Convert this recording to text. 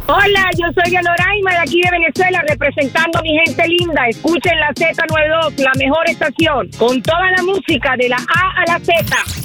Hola, yo soy Anoraima de aquí de Venezuela, representando a mi gente linda. Escuchen la Z92, la mejor estación, con toda la música de la A a la Z.